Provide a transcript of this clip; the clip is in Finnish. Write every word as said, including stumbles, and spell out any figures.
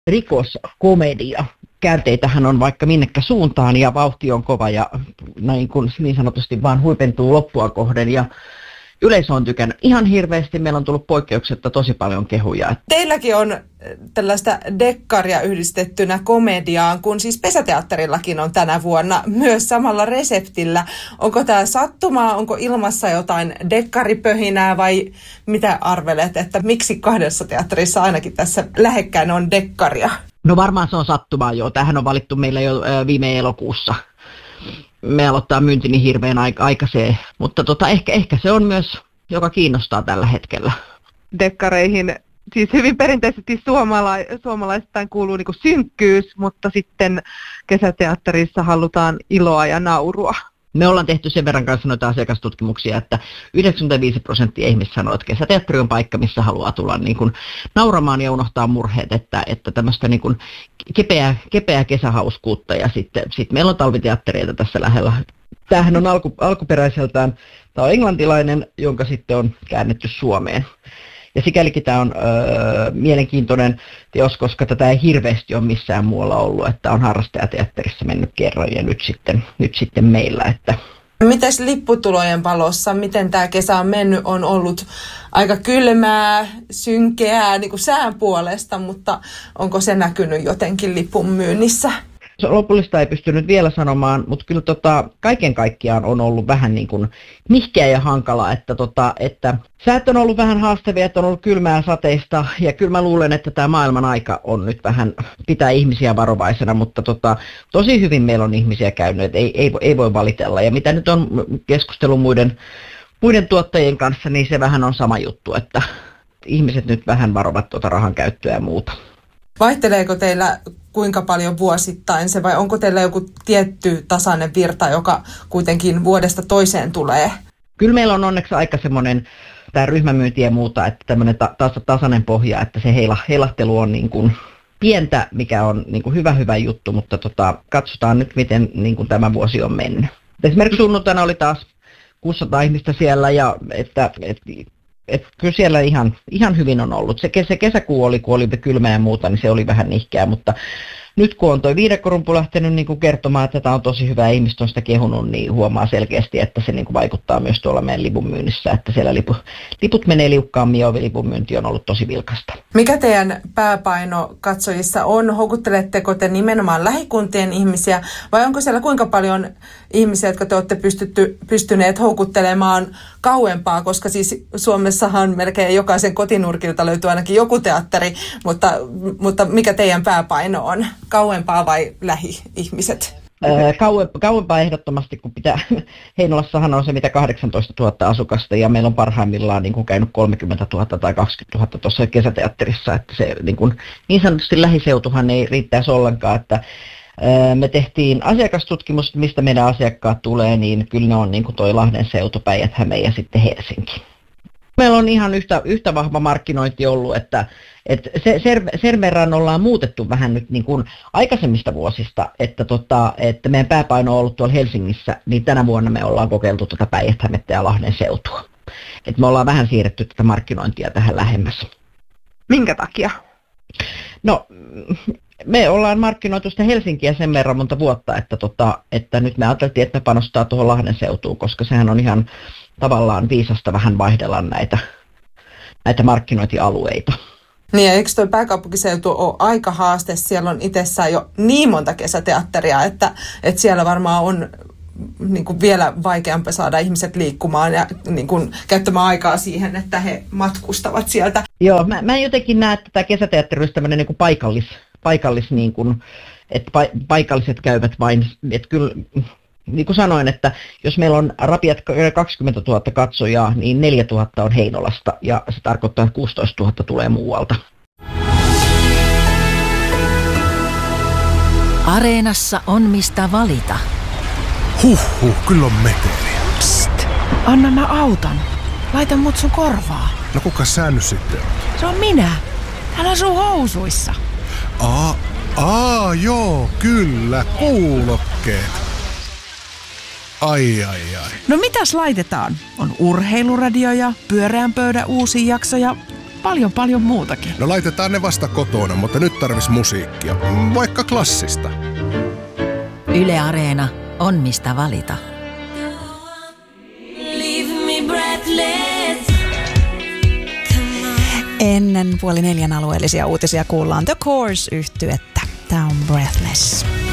rikoskomedia. Käänteitähän on vaikka minnekä suuntaan ja vauhti on kova ja niin, kuin niin sanotusti vaan huipentuu loppua kohden ja yleisö on tykännyt ihan hirveästi. Meillä on tullut poikkeuksetta tosi paljon kehuja. Teilläkin on tällaista dekkaria yhdistettynä komediaan, kun siis Pesäteatterillakin on tänä vuonna myös samalla reseptillä. Onko tämä sattumaa, onko ilmassa jotain dekkaripöhinää vai mitä arvelet, että miksi kahdessa teatterissa ainakin tässä lähekkäin on dekkaria? No varmaan se on sattumaa jo. Tämähän on valittu meillä jo viime elokuussa. Me aloittaa myynti niin hirveän aikaiseen, mutta tota, ehkä, ehkä se on myös, joka kiinnostaa tällä hetkellä. Dekkareihin, siis hyvin perinteisesti suomala- suomalaisittain kuuluu niin kuin synkkyys, mutta sitten kesäteatterissa halutaan iloa ja naurua. Me ollaan tehty sen verran kanssa noita asiakastutkimuksia, että yhdeksänkymmentäviisi prosenttia ihmistä sanoo, että kesäteatteri on paikka, missä haluaa tulla niin kuin nauramaan ja unohtaa murheet, että, että tämmöistä niin kuin kepeää, kepeää kesähauskuutta ja sitten sit meillä on talviteattereita tässä lähellä. Tämähän on alku, alkuperäiseltään, tämä on englantilainen, jonka sitten on käännetty Suomeen. Ja sikälikin tämä on öö, mielenkiintoinen teos, koska tätä ei hirveästi ole missään muualla ollut, että on harrastajateatterissa mennyt kerran ja nyt sitten, nyt sitten meillä. Että. Mites lipputulojen valossa, miten tämä kesä on mennyt? On ollut aika kylmää, synkeää niin kuin sään puolesta, mutta onko se näkynyt jotenkin lipun myynnissä? Lopullista ei pystynyt vielä sanomaan, mutta kyllä tota, kaiken kaikkiaan on ollut vähän niin kuin nihkeä ja hankala, että, tota, että säät on ollut vähän haastavia, että on ollut kylmää sateista ja kyllä mä luulen, että tämä maailman aika on nyt vähän pitää ihmisiä varovaisena, mutta tota, tosi hyvin meillä on ihmisiä käynyt, että ei, ei, ei voi valitella ja mitä nyt on keskustellut muiden, muiden tuottajien kanssa, niin se vähän on sama juttu, että ihmiset nyt vähän varovat tuota rahan käyttöä ja muuta. Vaihteleeko teillä kuinka paljon vuosittain se vai onko teillä joku tietty tasainen virta, joka kuitenkin vuodesta toiseen tulee? Kyllä meillä on onneksi aika semmoinen tämä ryhmämyynti ja muuta, että tämmöinen ta- tas- tasainen pohja, että se heila- heilahtelu on niin kuin pientä, mikä on niin kuin hyvä hyvä juttu, mutta tota, katsotaan nyt miten niin kuin tämä vuosi on mennyt. Esimerkiksi sunnuntaina oli taas kuusisataa ihmistä siellä ja että, että että kyllä siellä ihan, ihan hyvin on ollut. Se, se kesäkuu oli, kun oli kylmä ja muuta, niin se oli vähän nihkeä, mutta nyt kun on toi viidakkorumpu lähtenyt niin kuin kertomaan, että tämä on tosi hyvä ja ihmiset on sitä kehunut, niin huomaa selkeästi, että se niin kuin vaikuttaa myös tuolla meidän lipun myynnissä, että siellä lipu, liput menee liukkaammin ja lipun myynti on ollut tosi vilkasta. Mikä teidän pääpaino katsojissa on? Houkutteletteko te nimenomaan lähikuntien ihmisiä vai onko siellä kuinka paljon ihmisiä, jotka te olette pystytty, pystyneet houkuttelemaan kauempaa, koska siis Suomessahan melkein jokaisen kotinurkilta löytyy ainakin joku teatteri, mutta, mutta mikä teidän pääpaino on? Kauempaa vai lähi-ihmiset? Kauempaa, kauempaa ehdottomasti, kun pitää. Heinolassahan on se mitä kahdeksantoistatuhatta asukasta ja meillä on parhaimmillaan niin kuin käynyt kolmekymmentätuhatta tai kaksikymmentätuhatta tuossa kesäteatterissa, että se niin, kuin, niin sanotusti lähiseutuhan ei riittäisi ollenkaan, että me tehtiin asiakastutkimus, mistä meidän asiakkaat tulee, niin kyllä ne on niin kuin toi Lahden seutu, Päijät-Häme ja sitten Helsinki. Meillä on ihan yhtä, yhtä vahva markkinointi ollut, että, että se, sen, sen verran ollaan muutettu vähän nyt niin kuin aikaisemmista vuosista, että, tota, että meidän pääpaino on ollut tuolla Helsingissä, niin tänä vuonna me ollaan kokeiltu tuota Päijät-Hämettä ja Lahden seutua. Että me ollaan vähän siirretty tätä markkinointia tähän lähemmäs. Minkä takia? No, me ollaan markkinoitu sitä Helsinkiä sen verran monta vuotta, että, tota, että nyt me ajateltiin, että me panostaa tuohon Lahden seutuun, koska sehän on ihan tavallaan viisasta vähän vaihdella näitä, näitä markkinointialueita. Niin, eikö tuo pääkaupunkiseutu ole aika haaste? Siellä on itsessään jo niin monta kesäteatteria, että, että siellä varmaan on niin kuin vielä vaikeampi saada ihmiset liikkumaan ja niin kuin käyttämään aikaa siihen, että he matkustavat sieltä. Joo, mä, mä en jotenkin näe, että tämä kesäteatteri olisi tämmöinen niin kuin paikallis, paikallis niin kuin, että pa, paikalliset käyvät vain, että kyllä. Niin kuin sanoin, että jos meillä on rapiat kaksikymmentätuhatta katsojaa, niin neljätuhatta on Heinolasta ja se tarkoittaa, että kuusitoistatuhatta tulee muualta. Areenassa on mistä valita. Huhhuh, kyllä on meteliä. Psst, anna mä autan. Laita mut sun korvaa. No kuka sä nyt sitten? Se on minä. Hän asuu housuissa. Aa, aa, joo, kyllä, kuulokkeet. Ai, ai, ai. No mitäs laitetaan? On urheiluradio ja pyöreän pöydän uusi jakso ja paljon paljon muutakin. No laitetaan ne vasta kotona, mutta nyt tarvis musiikkia. Vaikka klassista. Yle Areena on mistä valita. Ennen puoli neljän alueellisia uutisia kuullaan The Course -yhtyettä. Tää on Breathless.